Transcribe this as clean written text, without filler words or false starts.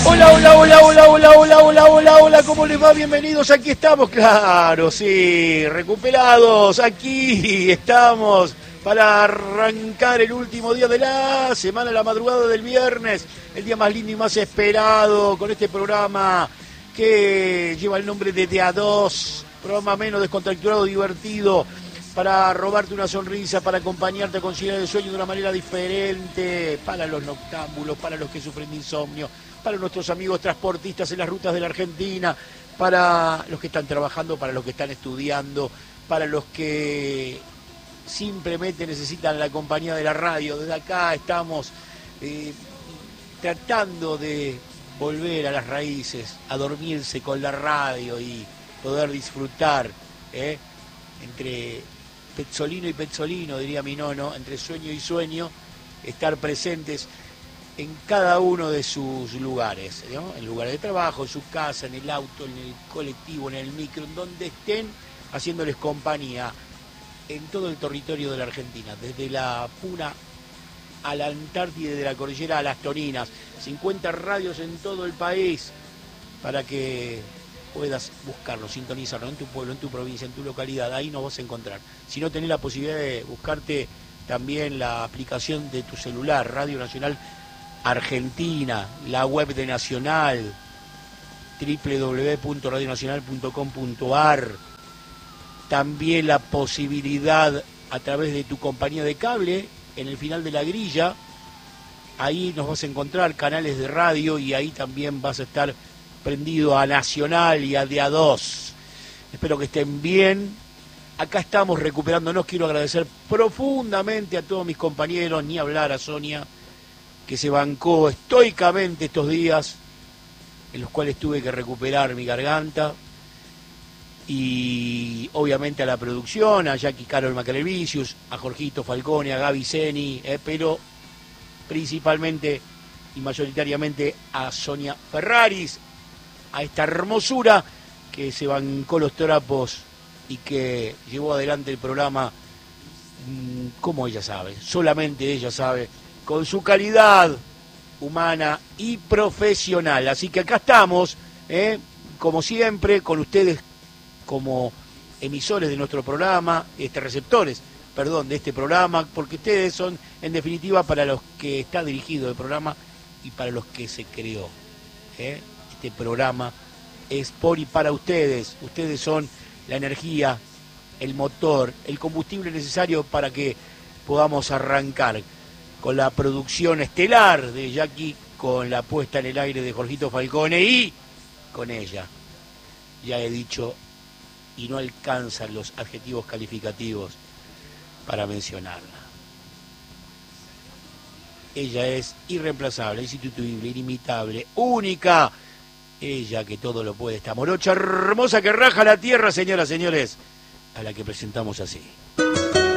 Hola, hola, hola, hola, hola, hola, hola, hola, hola, ¿cómo les va? Bienvenidos, aquí estamos, claro, sí, recuperados, aquí estamos para arrancar el último día de la semana, la madrugada del viernes, el día más lindo y más esperado, con este programa que lleva el nombre de A2, programa menos descontracturado, divertido, para robarte una sonrisa, para acompañarte a conciliar el sueño de una manera diferente, para los noctámbulos, para los que sufren de insomnio, para nuestros amigos transportistas en las rutas de la Argentina, para los que están trabajando, para los que están estudiando, para los que simplemente necesitan la compañía de la radio. Desde acá estamos tratando de volver a las raíces, a dormirse con la radio y poder disfrutar entre pezzolino y pezzolino, diría mi nono, entre sueño y sueño, estar presentes en cada uno de sus lugares, ¿no? En lugares de trabajo, en su casa, en el auto, en el colectivo, en el micro, en donde estén, haciéndoles compañía en todo el territorio de la Argentina, desde la Puna a la Antártida, de la cordillera a las Toninas, 50 radios en todo el país, para que puedas buscarlo, sintonizarlo en tu pueblo, en tu provincia, en tu localidad, ahí nos vas a encontrar. Si no tenés la posibilidad de buscarte también la aplicación de tu celular, Radio Nacional Argentina, la web de Nacional, www.radionacional.com.ar, también la posibilidad a través de tu compañía de cable, en el final de la grilla, ahí nos vas a encontrar canales de radio y ahí también vas a estar prendido a Nacional y a A2. Espero que estén bien. Acá estamos recuperándonos. Quiero agradecer profundamente a todos mis compañeros, ni hablar a Sonia, que se bancó estoicamente estos días en los cuales tuve que recuperar mi garganta, y obviamente a la producción, a Jackie Carol Macalevicius, a Jorgito Falcone, a Gaby Zeni, pero principalmente y mayoritariamente a Sonia Ferraris, a esta hermosura que se bancó los trapos y que llevó adelante el programa como ella sabe, solamente ella sabe, con su calidad humana y profesional. Así que acá estamos, como siempre, con ustedes como emisores de nuestro programa, receptores, perdón, de este programa, porque ustedes son, en definitiva, para los que está dirigido el programa y para los que se creó. Este programa es por y para ustedes. Ustedes son la energía, el motor, el combustible necesario para que podamos arrancar con la producción estelar de Jackie, con la puesta en el aire de Jorgito Falcone y con ella. Ya he dicho, y no alcanzan los adjetivos calificativos para mencionarla. Ella es irreemplazable, insustituible, inimitable, única. Ella que todo lo puede, esta morocha hermosa que raja la tierra, señoras, señores, a la que presentamos así.